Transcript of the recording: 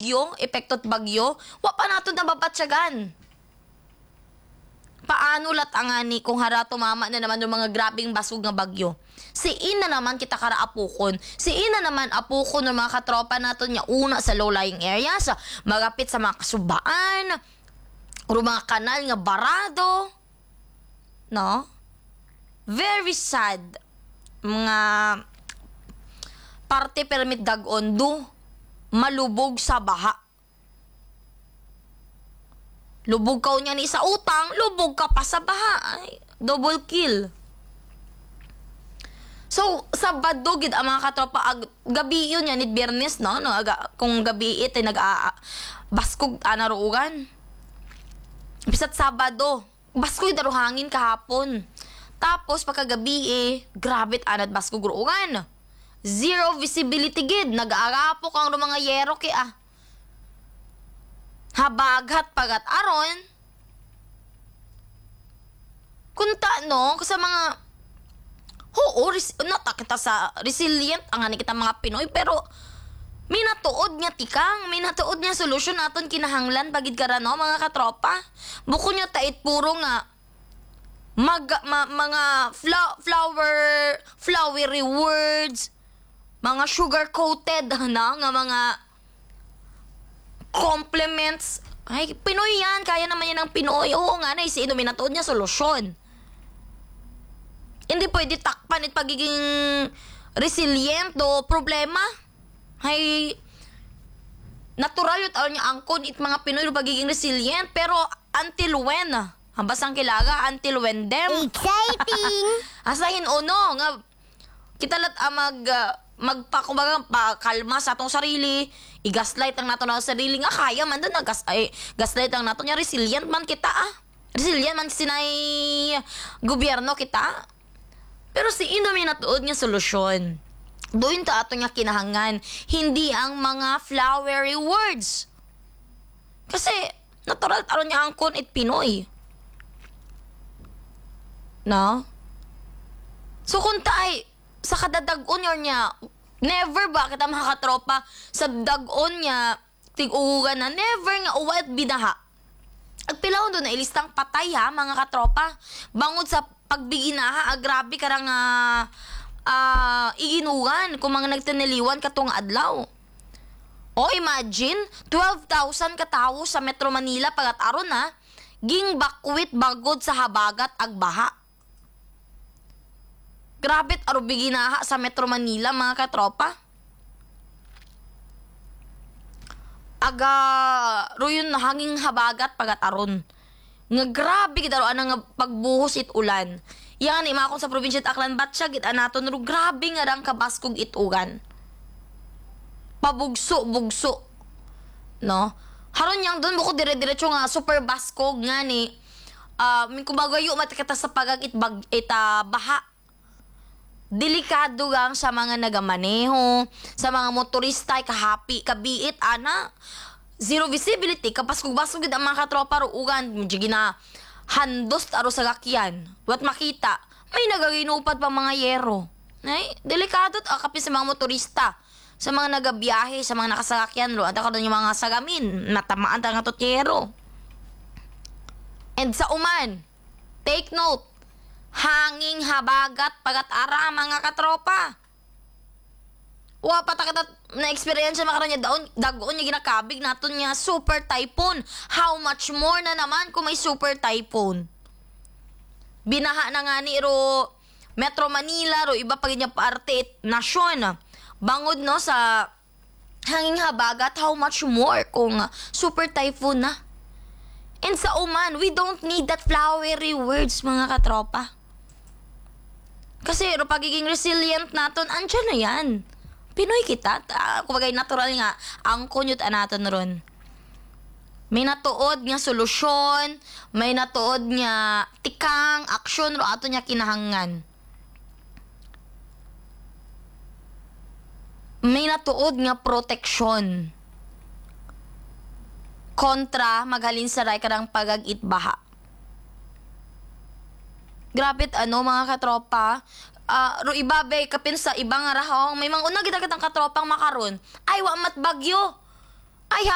bagyo, epektot bagyo, wa pa nato nababatsyagan. Paano latangani kung hara tumama na naman yung mga grabing basog nga bagyo? Si ina naman kita kara apukon. Si ina naman apukon ng mga katropa nato niya una sa low-lying areas, magapit sa mga kasubaan, o mga kanal nga barado. No? Very sad. Mga parte permit dagondo malubog sa baha. Lubog ka niya ni sa utang, lubog ka pa sa baha. Ay, double kill. So, Sabado gid ang mga katropa, gabi yun yan, Biyernes, no? Kung gabi ay baskog anaruugan. Bisat Sabado, baskog daro hangin kahapon. Tapos, pagkagabi grabe anad baskog ruugan. Zero visibility gid, nag-aarapok ang mga yero habaghat pagat aron kunta no sa mga kita sa resilient ang ani kita mga Pinoy pero minatuod niya tikang minatuod niya solusyon naton kinahanglan bagid kara no mga katropa buko niya tait puro nga mga flowery words mga sugar coated na nga mga compliments. Ay, Pinoy yan. Kaya naman yan ng Pinoy. Oo nga na, si Inominatood niya solusyon. Hindi pwede takpan at pagiging resilient o problema. Ay, natural yun niya angkon it mga Pinoy pagiging resilient. Pero until when? Hambas ang kilaga, until when them? Exciting! Asahin uno, nga, kita lat magpakumbaga kalma sa atong sarili, i-gaslight ang nato na sarili nga kaya man doon gaslight ang nato nya resilient man kita resilient man sinay gobyerno kita pero si Indomie natuod nga solusyon doon ta ato nga kinahangan hindi ang mga flowery words kasi natural aron niya angkon it Pinoy no so kung tayo sa kadadagon niya, never ba kita mga katropa sa dagon niya, tig-uhugan na, never nga uwat binaha. Agpilaw doon na ilistang patay ha, mga katropa. Bangod sa pagbiginaha, grabe karang iginugan kung mga nagtiniliwan katong adlaw. O imagine, 12,000 katao sa Metro Manila pagat aron ha, ging bakwit bagod sa habagat agbaha. Grabe arubigi na sa Metro Manila, mga katropa. Ruyon na hanging habagat pagat aron. Nga grabe gid aron nga pagbuhos it ulan. Yan ni mga sa probinsya Aklan Batsia gid anaton ro grabe nga rang kabaskog itugan. Pabugso-bugso. No? Haron yang doon buko dire-diretso nga super baskog nga ni kumagayo matikata sa pagagit baha. Delikado gang sa mga nagamaneho, sa mga motorista, kabiit, zero visibility, kapaskog-baskog ang mga katropa ruugan, medyo handos aro sa gakyan, wat makita, may nagaginupad pa mga yero. Ay, delikado kapin sa mga motorista, sa mga nagabiyahe, sa mga nakasakyan, at ako yung mga sagamin, natamaan nga totyero. And sa uman, take note, hanging habagat pagat ara mga katropa. Wa patakata na experience makaron niya dagon niya ginakabig naton niya super typhoon. How much more na naman kung may super typhoon. Binaha na nga ni ro Metro Manila ro iba pa niya parte nasyon. Bangod no sa hanging habagat how much more kung super typhoon na. And sa uman, we don't need that flowery words mga katropa. Kasi pagiging resilient naton, andyan na yan. Pinoy kita. Kumagay natural nga, ang kunyot naton ron. May natuod nga solusyon, may natuod nga tikang, aksyon, ro ato niya kinahangan. May natuod nga proteksyon. Kontra, maghalin saray karang pagagit baha. Grabe mga katropa. Ro ibabe kapin sa ibang rahong may mga unag kita katang katropang makaron. Ay wa mat bagyo. Ay